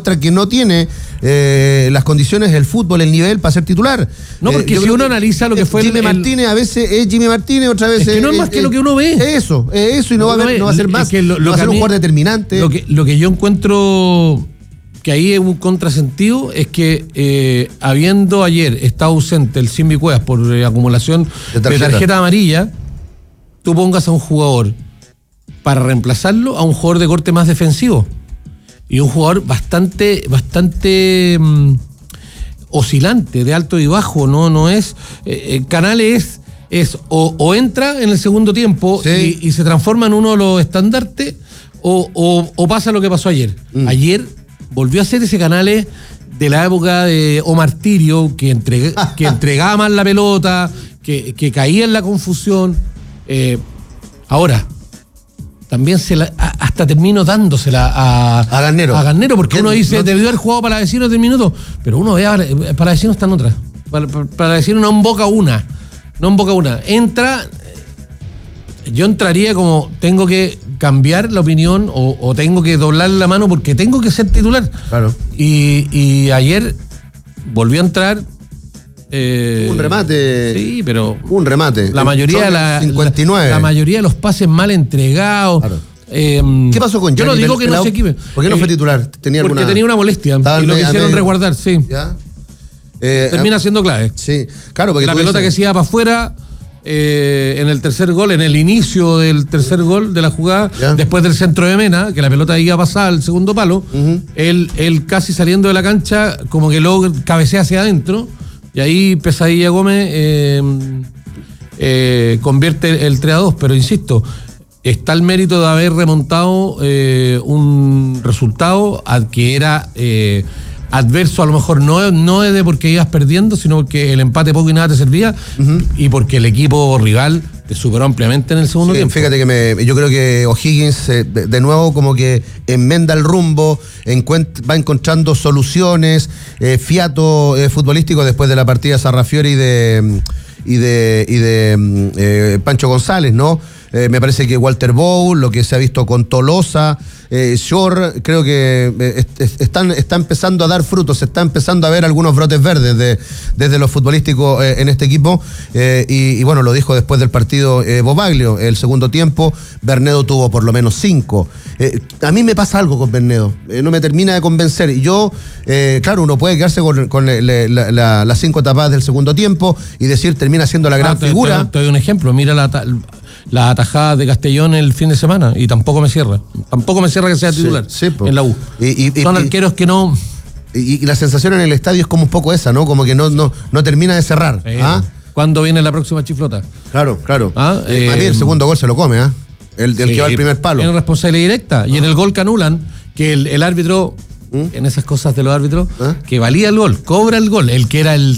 demuestra que no tiene las condiciones, el fútbol, el nivel para ser titular. No, porque si uno analiza lo que fue Jimmy Martínez, a veces es Jimmy Martínez, otra vez es que no es más que lo que uno ve. Eso, y no va a ser más. Que no va a ser un jugador determinante. Lo que yo encuentro que ahí es un contrasentido es que habiendo ayer estado ausente el Simbi Cuevas por acumulación de tarjeta amarilla, tú pongas a un jugador para reemplazarlo a un jugador de corte más defensivo y un jugador bastante oscilante, de alto y bajo, no es Canales es o entra en el segundo tiempo y se transforma en uno de los estandartes o pasa lo que pasó ayer. Ayer volvió a ser ese Canales de la época de Omar Tirio que entregaba mal la pelota, que caía en la confusión. Ahora también hasta termino dándosela a Garnero, porque uno dice, debió haber jugado para Palavecino 3 minutos, pero uno ve, Palavecino está en otra. Palavecino no emboca una. Entra, yo entraría como, tengo que cambiar la opinión o tengo que doblar la mano porque tengo que ser titular. Claro. Y ayer volvió a entrar. Un remate. Sí, pero. Un remate. La mayoría 59. La mayoría de los pases mal entregados. Claro. ¿Qué pasó con Gianni? Yo no digo que no se equipe. ¿Por qué no fue titular? Porque tenía una molestia y lo quisieron resguardar, sí. ¿Ya? Termina siendo clave. Sí, claro, porque la pelota que se iba para afuera en el tercer gol, en el inicio del tercer gol de la jugada, después del centro de Mena, que la pelota iba a pasar al segundo palo, él casi saliendo de la cancha, como que luego cabecea hacia adentro. Y ahí Pesadilla Gómez convierte el 3-2, pero insisto, está el mérito de haber remontado un resultado que era adverso, a lo mejor no es de porque ibas perdiendo, sino porque el empate poco y nada te servía, y porque el equipo rival te superó ampliamente en el segundo tiempo. Fíjate que yo creo que O'Higgins de nuevo como que enmenda el rumbo, va encontrando soluciones, fiato futbolístico después de la partida de Sarrafiori y de Pancho González, ¿no? Me parece que Walter Bow, lo que se ha visto con Tolosa, Shore, creo que está empezando a dar frutos, se está empezando a ver algunos brotes verdes desde lo futbolístico en este equipo, y bueno, lo dijo después del partido Bobaglio, el segundo tiempo, Bernedo tuvo por lo menos 5. A mí me pasa algo con Bernedo, no me termina de convencer, y yo, claro, uno puede quedarse con las 5 tapadas del segundo tiempo y decir, termina siendo la gran figura. Te doy un ejemplo, mira la atajada de Castellón el fin de semana y tampoco me cierra que sea titular en la U. Son arqueros que no. Y la sensación en el estadio es como un poco esa, ¿no? Como que no termina de cerrar. ¿Cuándo viene la próxima chiflota? Claro. A mí el segundo gol se lo come, el que va al primer palo. Tiene responsabilidad directa. Y en el gol que anulan, que el árbitro, en esas cosas de los árbitros, que valía el gol, cobra el gol, el que era el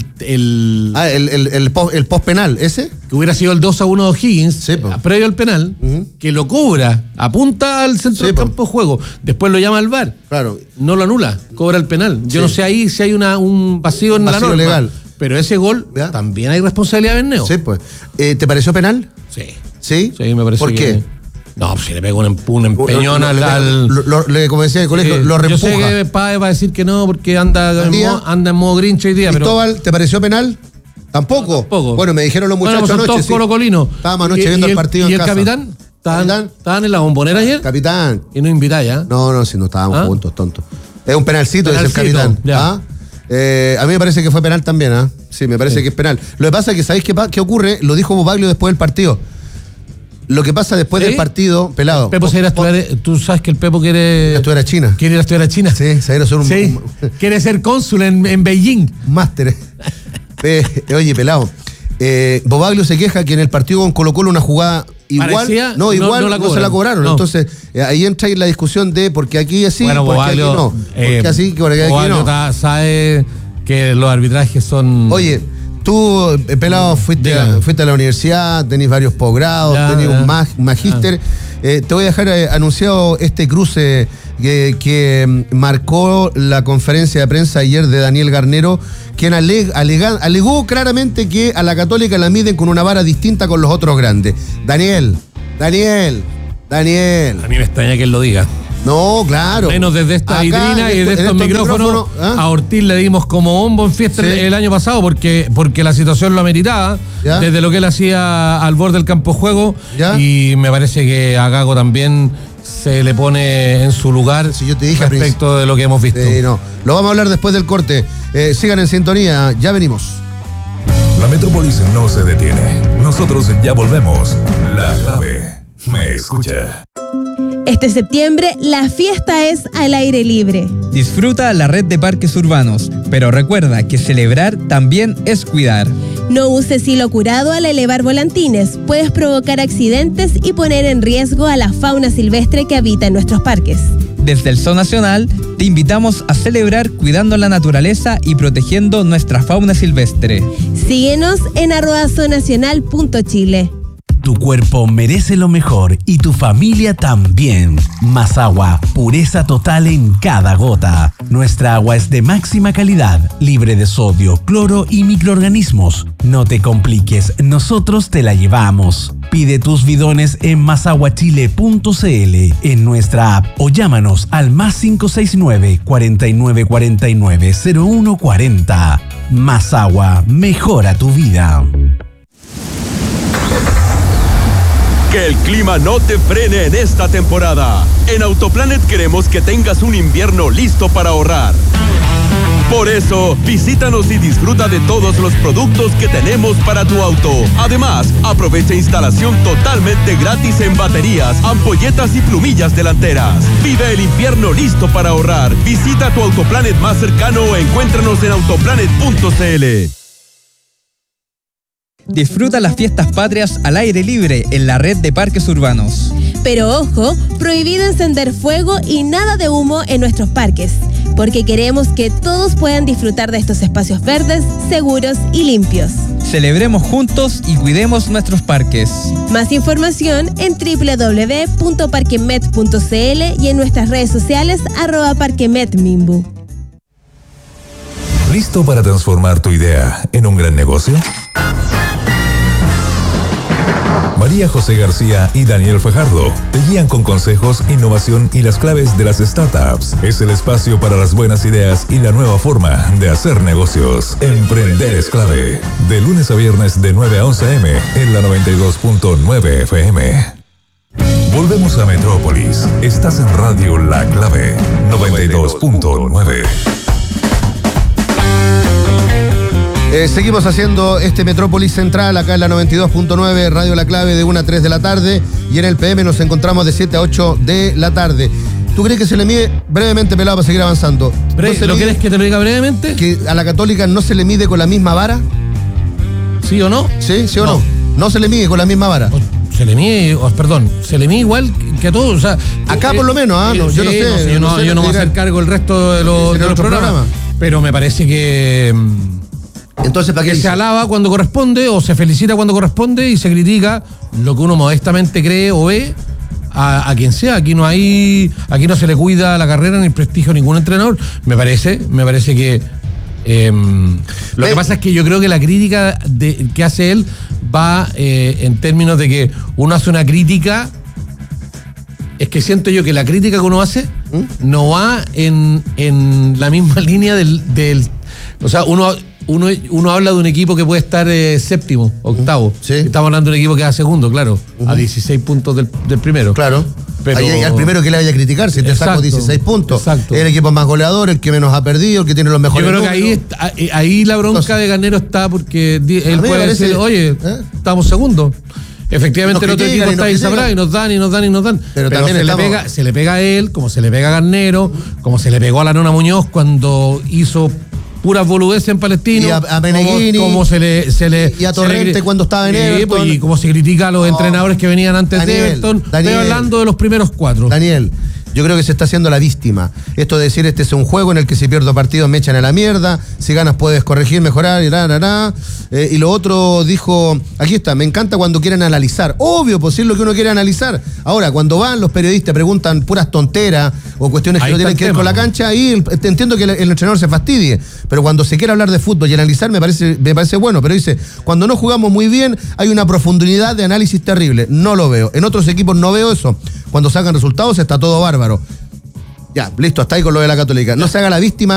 post penal, ese que hubiera sido el 2-1 de O'Higgins, previo al penal, que lo cobra, apunta al centro del campo de juego, después lo llama al VAR, no lo anula, cobra el penal. Yo no sé ahí si hay un vacío en la norma legal, pero ese gol también hay responsabilidad de Bernedo. Sí, pues. ¿Te pareció penal? Sí, me parece. ¿Por qué? No, si le pega un empeñón como decía el colegio, lo reempuja. Yo sé que Páez va a decir que no porque anda en modo Grinch hoy día. ¿Cristóbal, te pareció penal? ¿Tampoco? Bueno, me dijeron los muchachos anoche. Todos colocolinos. Estábamos anoche viendo el partido en casa. ¿Y el capitán? ¿Estaban en la bombonera ayer? Capitán. Y no invitáis, ¿ah? No, si no estábamos juntos, tontos. Es un penalcito, dice el capitán. A mí me parece que fue penal también, Sí, me parece que es penal. Lo que pasa es que, ¿sabéis qué ocurre? Lo dijo Bobaglio después del partido. Lo que pasa después del partido, pelado. Pepo se irá a estudiar, tú sabes que el Pepo quiere estudiar a China. Quiere ir a estudiar a China. Sí, se va a ir a hacer quiere ser cónsul en Beijing. Máster. Oye, pelado. Bobaglio se queja que en el partido con Colo-Colo una jugada igual, no se la cobraron. No. Entonces, ahí entra la discusión de por qué aquí así, bueno, por qué aquí no. Porque así, porque aquí Bobaglio no. Sabe que los arbitrajes son. Oye, tú, pelado, fuiste a la universidad, tenés varios posgrados, tenés un magíster. Te voy a dejar anunciado este cruce que marcó la conferencia de prensa ayer de Daniel Garnero, quien alegó claramente que a la Católica la miden con una vara distinta con los otros grandes. Daniel. A mí me extraña que él lo diga. No, claro. Menos desde esta vitrina y desde estos micrófonos. A Ortiz le dimos como bombo en fiesta el año pasado porque la situación lo ameritaba, desde lo que él hacía al borde del campo de juego. Y me parece que a Gago también se le pone en su lugar yo te dije, respecto de lo que hemos visto. No. Lo vamos a hablar después del corte. Sigan en sintonía, ya venimos. La Metrópolis no se detiene. Nosotros ya volvemos. La Clave me escucha. Este septiembre, la fiesta es al aire libre. Disfruta la red de parques urbanos, pero recuerda que celebrar también es cuidar. No uses hilo curado al elevar volantines. Puedes provocar accidentes y poner en riesgo a la fauna silvestre que habita en nuestros parques. Desde el Zoo Nacional, te invitamos a celebrar cuidando la naturaleza y protegiendo nuestra fauna silvestre. Síguenos en @zoonacional.chile. Tu cuerpo merece lo mejor y tu familia también. Más agua, pureza total en cada gota. Nuestra agua es de máxima calidad, libre de sodio, cloro y microorganismos. No te compliques, nosotros te la llevamos. Pide tus bidones en masaguachile.cl, en nuestra app o llámanos al +569 4949 0140. Más agua, mejora tu vida. Que el clima no te frene en esta temporada. En Autoplanet queremos que tengas un invierno listo para ahorrar. Por eso, visítanos y disfruta de todos los productos que tenemos para tu auto. Además, aprovecha instalación totalmente gratis en baterías, ampolletas y plumillas delanteras. Vive el invierno listo para ahorrar. Visita tu Autoplanet más cercano o encuéntranos en autoplanet.cl. Disfruta las fiestas patrias al aire libre en la red de parques urbanos. Pero ojo, prohibido encender fuego y nada de humo en nuestros parques, porque queremos que todos puedan disfrutar de estos espacios verdes, seguros y limpios. Celebremos juntos y cuidemos nuestros parques. Más información en www.parquemet.cl y en nuestras redes sociales @parquemetmimbu. ¿Listo para transformar tu idea en un gran negocio? María José García y Daniel Fajardo te guían con consejos, innovación y las claves de las startups. Es el espacio para las buenas ideas y la nueva forma de hacer negocios. Emprender es clave. De lunes a viernes de 9 a 11 a.m. en la 92.9 FM. Volvemos a Metrópolis. Estás en Radio La Clave 92.9. Seguimos haciendo este Metrópolis Central acá en la 92.9, Radio La Clave, de 1 a 3 de la tarde, y en el PM nos encontramos de 7 a 8 de la tarde. ¿Tú crees que se le mide brevemente, pelado, para seguir avanzando? ¿Lo quieres que te lo diga brevemente? ¿Que a la Católica no se le mide con la misma vara? ¿Sí o no? ¿Sí o no? No se le mide con la misma vara. Se le mide igual que a todos. O sea, acá por lo menos, yo no sé. Yo no voy a hacer cargo el resto de los programas. Pero me parece que... Entonces, ¿para qué se alaba cuando corresponde o se felicita cuando corresponde y se critica lo que uno modestamente cree o ve a quien sea? Aquí no se le cuida la carrera ni el prestigio a ningún entrenador. Me parece que lo que pasa es que yo creo que la crítica que hace él va en términos de que uno hace una crítica. Es que siento yo que la crítica que uno hace no va en la misma línea del o sea, uno habla de un equipo que puede estar séptimo, octavo. Sí. Estamos hablando de un equipo que va segundo, claro, a 16 puntos del primero. Claro. Pero al primero que le vaya a criticar, si te saco 16 puntos. Exacto. Es el equipo más goleador, el que menos ha perdido, el que tiene los mejores números. Yo creo que ahí la bronca de Garnero está porque él puede decir, oye, estamos segundos. Efectivamente el otro equipo está ahí sabrá y nos dan. Pero también se le pega a él, como se le pega a Garnero, como se le pegó a la Nona Muñoz cuando hizo puras boludeces en Palestino. Y a Meneghini. Como se le y a Torrente cuando estaba en Everton. Y como se critica a los entrenadores que venían antes de Everton. Estoy hablando de los primeros 4. Daniel, yo creo que se está haciendo la víctima. Esto de decir, este es un juego en el que si pierdo partidos me echan a la mierda, si ganas puedes corregir, mejorar, y lo otro dijo, aquí está, me encanta cuando quieren analizar. Obvio, pues es lo que uno quiere analizar. Ahora, cuando van los periodistas, preguntan puras tonteras o cuestiones que no tienen que ver con la cancha, ahí entiendo que el entrenador se fastidie. Pero cuando se quiere hablar de fútbol y analizar, me parece bueno. Pero dice, cuando no jugamos muy bien, hay una profundidad de análisis terrible. No lo veo. En otros equipos no veo eso. Cuando sacan resultados está todo bárbaro. Ya, listo, hasta ahí con lo de la Católica. No se haga la víctima